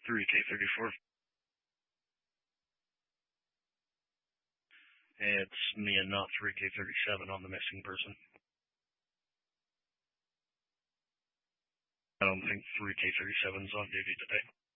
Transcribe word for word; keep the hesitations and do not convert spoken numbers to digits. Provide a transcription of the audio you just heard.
three K thirty-four. It's me and not three K thirty-seven on the missing person. I don't think three K thirty-seven's on duty today.